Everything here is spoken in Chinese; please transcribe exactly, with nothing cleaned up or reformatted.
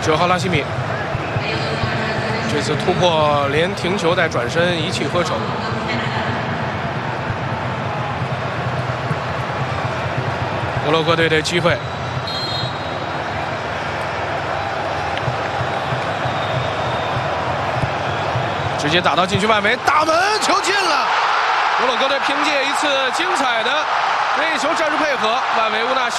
九号拉希米，这次突破连停球带转身一气呵成。摩洛哥队的机会，直接打到禁区外围，大门球进了。摩洛哥队凭借一次精彩的任意球战术配合，万维乌纳。